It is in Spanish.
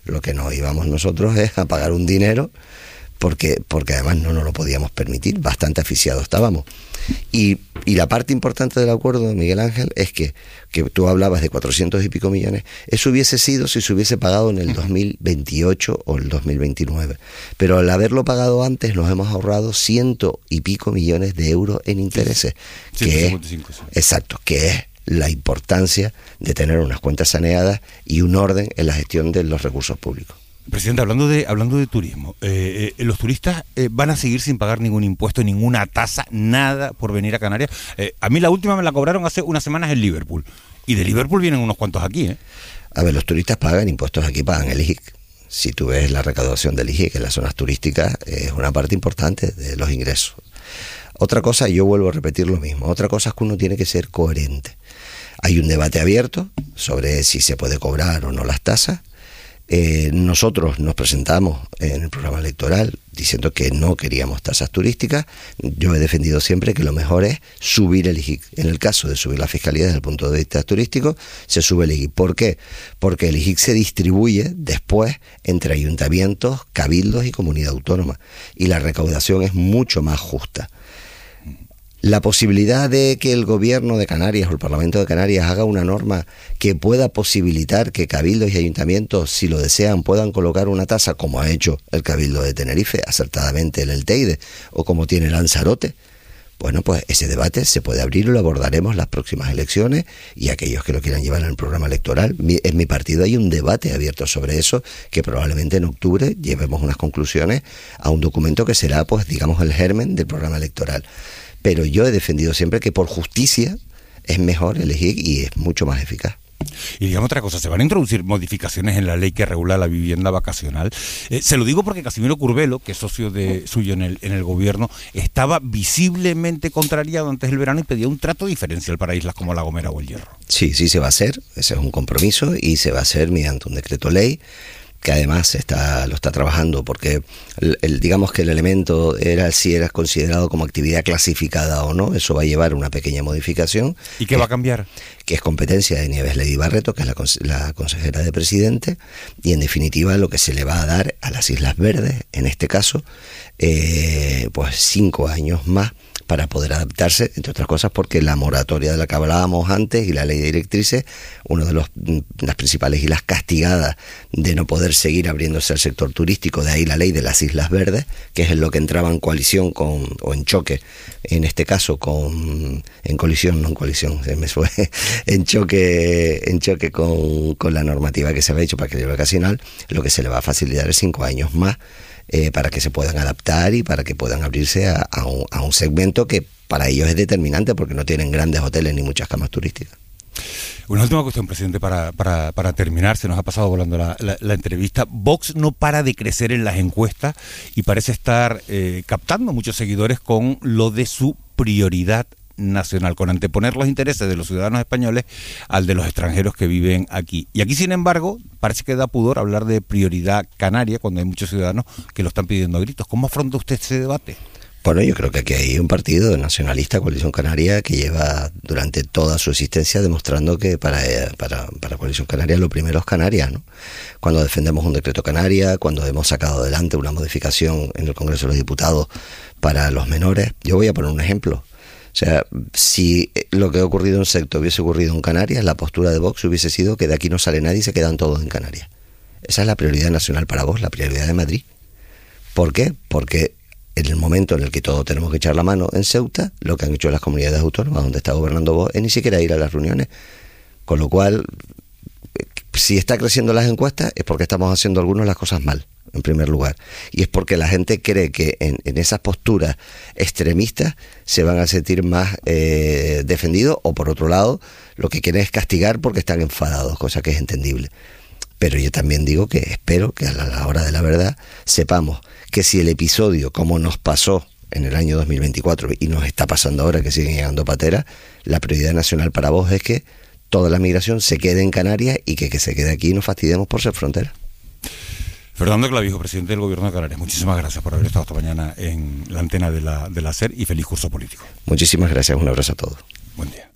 Lo que nos íbamos nosotros es a pagar un dinero porque además no nos lo podíamos permitir, bastante asfixiados estábamos. Y la parte importante del acuerdo, Miguel Ángel, es que tú hablabas de 400 y pico millones, eso hubiese sido si se hubiese pagado en el 2028 o el 2029. Pero al haberlo pagado antes nos hemos ahorrado 100 y pico millones de euros en intereses. Sí, 155, sí. Exacto, que es la importancia de tener unas cuentas saneadas y un orden en la gestión de los recursos públicos. Presidente, hablando de turismo, los turistas van a seguir sin pagar ningún impuesto, ninguna tasa, nada por venir a Canarias. A mí la última me la cobraron hace unas semanas en Liverpool, y de Liverpool vienen unos cuantos aquí, ¿eh? A ver, los turistas pagan impuestos aquí, pagan el IGIC. Si tú ves la recaudación del IGIC en las zonas turísticas, es una parte importante de los ingresos. Otra cosa, yo vuelvo a repetir lo mismo, otra cosa es que uno tiene que ser coherente. Hay un debate abierto sobre si se puede cobrar o no las tasas. Nosotros nos presentamos en el programa electoral diciendo que no queríamos tasas turísticas. Yo he defendido siempre que lo mejor es subir el IGIC. En el caso de subir la fiscalía desde el punto de vista turístico, se sube el IGIC. ¿Por qué? Porque el IGIC se distribuye después entre ayuntamientos, cabildos y comunidad autónoma, y la recaudación es mucho más justa. La posibilidad de que el gobierno de Canarias o el Parlamento de Canarias haga una norma que pueda posibilitar que cabildos y ayuntamientos, si lo desean, puedan colocar una tasa, como ha hecho el Cabildo de Tenerife, acertadamente en el Teide, o como tiene Lanzarote, bueno, pues ese debate se puede abrir y lo abordaremos las próximas elecciones, y aquellos que lo quieran llevar en el programa electoral. En mi partido hay un debate abierto sobre eso, que probablemente en octubre llevemos unas conclusiones a un documento que será, pues digamos, el germen del programa electoral. Pero yo he defendido siempre que por justicia es mejor elegir y es mucho más eficaz. Y digamos otra cosa, ¿se van a introducir modificaciones en la ley que regula la vivienda vacacional? Se lo digo porque Casimiro Curbelo, que es socio suyo en el gobierno, estaba visiblemente contrariado antes del verano y pedía un trato diferencial para islas como La Gomera o El Hierro. Sí, se va a hacer, ese es un compromiso, y se va a hacer mediante un decreto ley, que además lo está trabajando, porque digamos que el elemento era si era considerado como actividad clasificada o no. Eso va a llevar una pequeña modificación. ¿Y qué va a cambiar? Que es competencia de Nieves Lady Barreto, que es la consejera de Presidente, y en definitiva lo que se le va a dar a las Islas Verdes, en este caso, pues 5 años más para poder adaptarse, entre otras cosas porque la moratoria de la que hablábamos antes y la ley de directrices, una de las principales islas castigadas de no poder seguir abriéndose al sector turístico, de ahí la ley de las Islas Verdes, que es en lo que entraba en coalición o en choque, en este caso en choque con la normativa que se había hecho para el vacacional. Lo que se le va a facilitar es 5 años más, para que se puedan adaptar y para que puedan abrirse a un segmento que para ellos es determinante, porque no tienen grandes hoteles ni muchas camas turísticas. Una última cuestión, presidente, para terminar, se nos ha pasado volando la entrevista. Vox no para de crecer en las encuestas y parece estar captando muchos seguidores con lo de su prioridad nacional, con anteponer los intereses de los ciudadanos españoles al de los extranjeros que viven aquí. Y aquí, sin embargo, parece que da pudor hablar de prioridad canaria cuando hay muchos ciudadanos que lo están pidiendo a gritos. ¿Cómo afronta usted ese debate? Bueno, yo creo que aquí hay un partido nacionalista, Coalición Canaria, que lleva durante toda su existencia demostrando que para Coalición Canaria lo primero es Canarias, ¿no? Cuando defendemos un decreto Canaria, cuando hemos sacado adelante una modificación en el Congreso de los Diputados para los menores. Yo voy a poner un ejemplo. O sea, si lo que ha ocurrido en Secto hubiese ocurrido en Canarias, la postura de Vox hubiese sido que de aquí no sale nadie y se quedan todos en Canarias. Esa es la prioridad nacional para Vox, la prioridad de Madrid. ¿Por qué? Porque en el momento en el que todos tenemos que echar la mano en Ceuta, lo que han hecho las comunidades autónomas donde está gobernando Vox es ni siquiera ir a las reuniones. Con lo cual, si está creciendo las encuestas es porque estamos haciendo algunos las cosas mal, en primer lugar, y es porque la gente cree que en esas posturas extremistas se van a sentir más defendidos, o por otro lado lo que quieren es castigar porque están enfadados, cosa que es entendible. Pero yo también digo que espero que a la hora de la verdad sepamos que si el episodio, como nos pasó en el año 2024 y nos está pasando ahora que siguen llegando pateras, la prioridad nacional para vos es que toda la migración se quede en Canarias y que se quede aquí y nos fastidiemos por ser frontera. Fernando Clavijo, presidente del Gobierno de Canarias, muchísimas gracias por haber estado esta mañana en la antena de la SER y feliz curso político. Muchísimas gracias, un abrazo a todos. Buen día.